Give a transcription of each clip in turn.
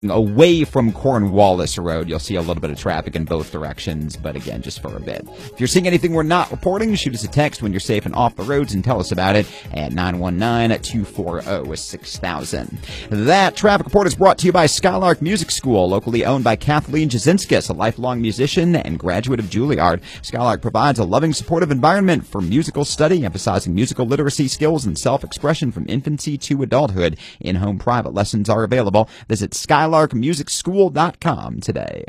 away from Cornwallis Road. You'll see a little bit of traffic in both directions, but again, just for a bit. If you're seeing anything we're not reporting, shoot us a text when you're safe and off the roads and tell us about it at 919-240-6000. That traffic report is brought to you by Skylark Music School, locally owned by Kathleen Jasinskis, a lifelong musician and graduate of Juilliard. Skylark provides a loving, supportive environment for musical study, emphasizing musical literacy skills and self-expression from infancy to adulthood. In-home private lessons are available. Visit SkylarkMusicSchool.com today.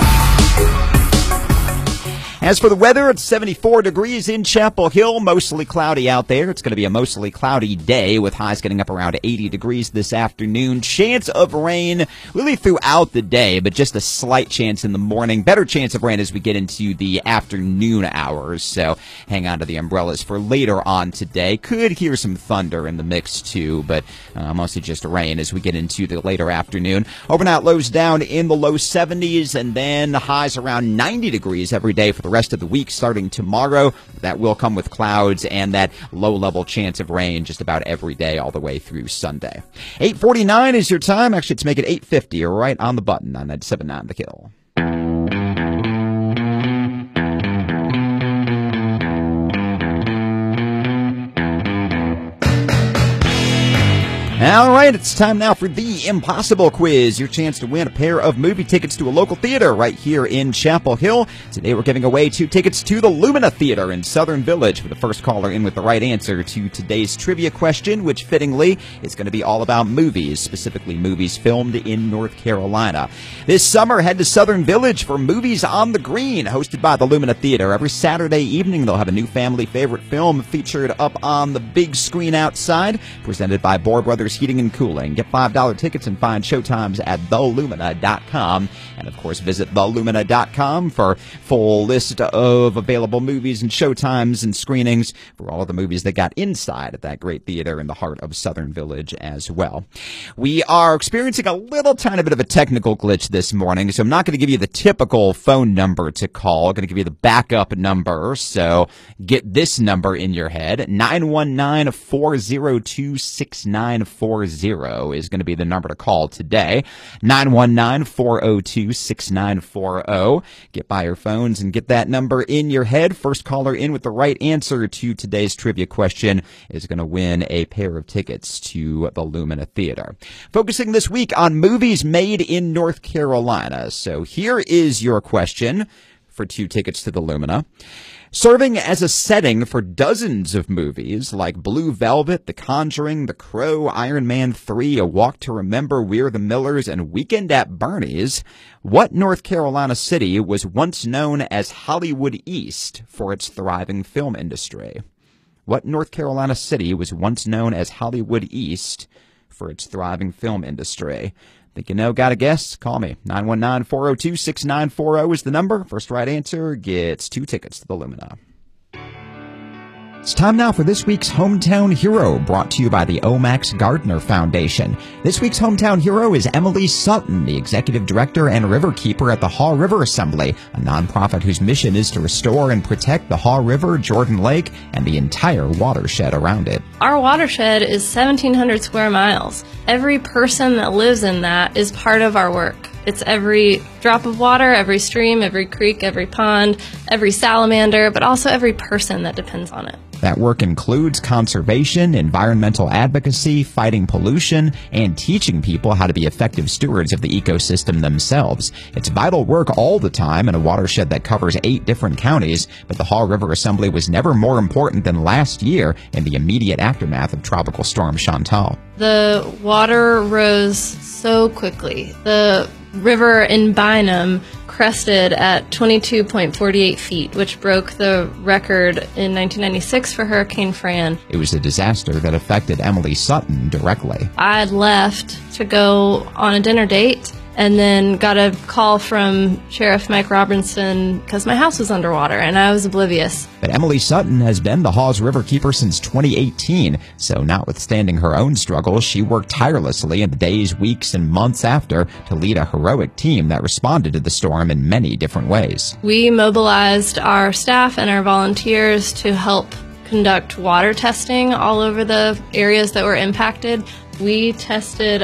As for the weather, it's 74 degrees in Chapel Hill, mostly cloudy out there. It's going to be a mostly cloudy day with highs getting up around 80 degrees this afternoon. Chance of rain really throughout the day, but just a slight chance in the morning. Better chance of rain as we get into the afternoon hours, so hang on to the umbrellas for later on today. Could hear some thunder in the mix too, but mostly just rain as we get into the later afternoon. Overnight lows down in the low 70s, and then highs around 90 degrees every day for the rest of the week starting tomorrow. That will come with clouds and that low-level chance of rain just about every day all the way through Sunday. 8:49 is your time. Actually, it's make it 8:50. You're right on the button on 97.9 The Kill. All right, it's time now for the Impossible Quiz, your chance to win a pair of movie tickets to a local theater right here in Chapel Hill. Today we're giving away 2 tickets to the Lumina Theater in Southern Village for the first caller in with the right answer to today's trivia question, which fittingly is going to be all about movies, specifically movies filmed in North Carolina. This summer, head to Southern Village for Movies on the Green, hosted by the Lumina Theater. Every Saturday evening, they'll have a new family favorite film featured up on the big screen outside, presented by Bohr Brothers Heating and Cooling. Get $5 tickets and find showtimes at thelumina.com. And, of course, visit thelumina.com for full list of available movies and showtimes and screenings for all of the movies that got inside at that great theater in the heart of Southern Village as well. We are experiencing a little tiny bit of a technical glitch this morning, so I'm not going to give you the typical phone number to call. I'm going to give you the backup number, so get this number in your head. 919-402-6940 is going to be the number to call today. 919-402-6940. Get by your phones and get that number in your head. First caller in with the right answer to today's trivia question is going to win a pair of tickets to the Lumina Theater. Focusing this week on movies made in North Carolina. So here is your question for 2 tickets to the Lumina. Serving as a setting for dozens of movies like Blue Velvet, The Conjuring, The Crow, Iron Man 3, A Walk to Remember, We're the Millers, and Weekend at Bernie's, what North Carolina city was once known as Hollywood East for its thriving film industry? What North Carolina city was once known as Hollywood East for its thriving film industry? Think you know, got a guess? Call me. 919-402-6940 is the number. First right answer gets 2 tickets to the Lumina. It's time now for this week's Hometown Hero, brought to you by the Omax Gardner Foundation. This week's Hometown Hero is Emily Sutton, the Executive Director and Riverkeeper at the Haw River Assembly, a nonprofit whose mission is to restore and protect the Haw River, Jordan Lake, and the entire watershed around it. Our watershed is 1,700 square miles. Every person that lives in that is part of our work. It's every drop of water, every stream, every creek, every pond, every salamander, but also every person that depends on it. That work includes conservation, environmental advocacy, fighting pollution, and teaching people how to be effective stewards of the ecosystem themselves. It's vital work all the time in a watershed that covers 8 different counties, but the Haw River Assembly was never more important than last year in the immediate aftermath of Tropical Storm Chantal. The water rose so quickly. The river in Bynum crested at 22.48 feet, which broke the record in 1996 for Hurricane Fran. It was a disaster that affected Emily Sutton directly. I had left to go on a dinner date and then got a call from Sheriff Mike Robinson because my house was underwater and I was oblivious. But Emily Sutton has been the Hawes Riverkeeper since 2018, so notwithstanding her own struggles, she worked tirelessly in the days, weeks, and months after to lead a heroic team that responded to the storm in many different ways. We mobilized our staff and our volunteers to help conduct water testing all over the areas that were impacted. We tested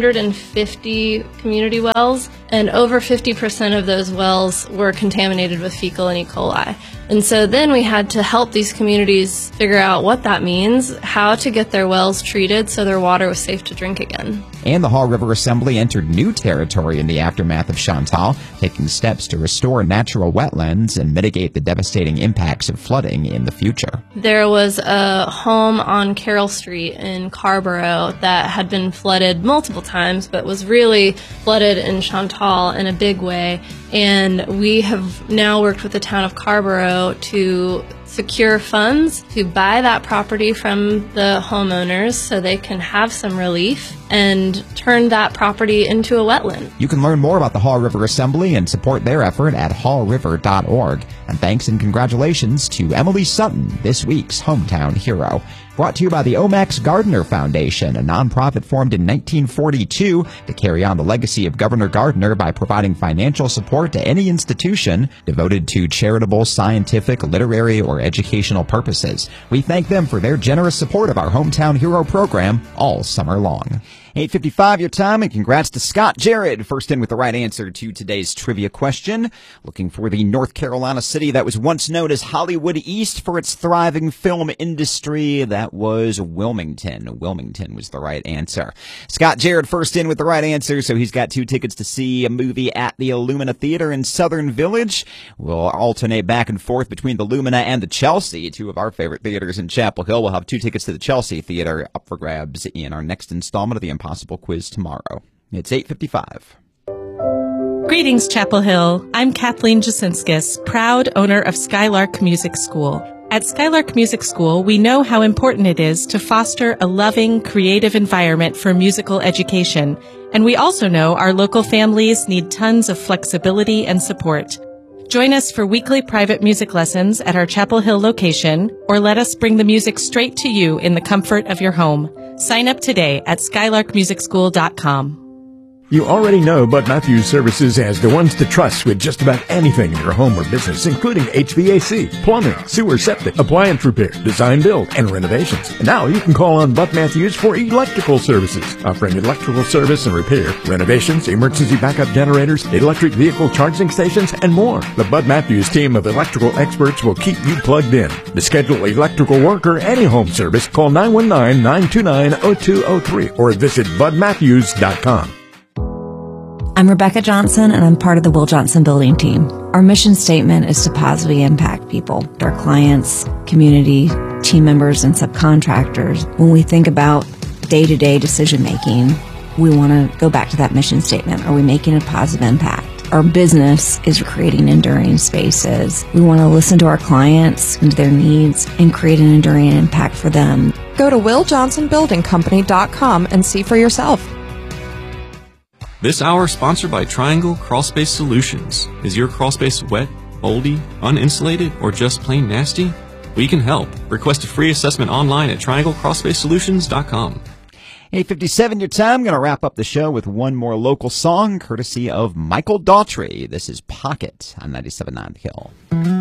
150 community wells, and over 50% of those wells were contaminated with fecal and E. coli. And so then we had to help these communities figure out what that means, how to get their wells treated so their water was safe to drink again. And the Haw River Assembly entered new territory in the aftermath of Chantal, taking steps to restore natural wetlands and mitigate the devastating impacts of flooding in the future. There was a home on Carroll Street in Carrboro that had been flooded multiple times, but was really flooded in Chantal in a big way. And we have now worked with the town of Carrboro to secure funds to buy that property from the homeowners so they can have some relief and turn that property into a wetland. You can learn more about the Haw River Assembly and support their effort at hawriver.org. And thanks and congratulations to Emily Sutton, this week's Hometown Hero. Brought to you by the Omax Gardner Foundation, a nonprofit formed in 1942 to carry on the legacy of Governor Gardner by providing financial support to any institution devoted to charitable, scientific, literary, or educational purposes. We thank them for their generous support of our Hometown Hero program all summer long. 8:55 your time, and congrats to Scott Jared, first in with the right answer to today's trivia question. Looking for the North Carolina city that was once known as Hollywood East for its thriving film industry. That was Wilmington. Wilmington was the right answer. Scott Jared first in with the right answer, so he's got 2 tickets to see a movie at the Illumina Theater in Southern Village. We'll alternate back and forth between the Lumina and the Chelsea, 2 of our favorite theaters in Chapel Hill. We'll have 2 tickets to the Chelsea Theater up for grabs in our next installment of the Impossible Quiz tomorrow. It's 8:55. Greetings, Chapel Hill. I'm Kathleen Jasinskis, proud owner of Skylark Music School. At Skylark Music School, we know how important it is to foster a loving, creative environment for musical education. And we also know our local families need tons of flexibility and support. Join us for weekly private music lessons at our Chapel Hill location, or let us bring the music straight to you in the comfort of your home. Sign up today at skylarkmusicschool.com. You already know Bud Matthews Services as the ones to trust with just about anything in your home or business, including HVAC, plumbing, sewer septic, appliance repair, design build, and renovations. And now you can call on Bud Matthews for electrical services, offering electrical service and repair, renovations, emergency backup generators, electric vehicle charging stations, and more. The Bud Matthews team of electrical experts will keep you plugged in. To schedule electrical work or any home service, call 919-929-0203 or visit budmatthews.com. I'm Rebecca Johnson, and I'm part of the Will Johnson Building team. Our mission statement is to positively impact people, our clients, community, team members, and subcontractors. When we think about day-to-day decision-making, we want to go back to that mission statement. Are we making a positive impact? Our business is creating enduring spaces. We want to listen to our clients and to their needs and create an enduring impact for them. Go to willjohnsonbuildingcompany.com and see for yourself. This hour sponsored by Triangle Crawlspace Solutions. Is your crawlspace wet, moldy, uninsulated, or just plain nasty? We can help. Request a free assessment online at trianglecrawlspacesolutions.com. 8:57 your time. Going to wrap up the show with one more local song, courtesy of Michael Daughtry. This is Pocket on 97.9 The Hill.